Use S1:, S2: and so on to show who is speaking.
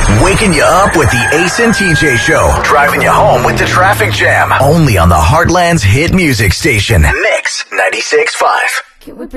S1: Waking you up with the Ace and TJ Show. Driving you home with the traffic jam. Only on the Heartland's hit music station. Mix 96.5.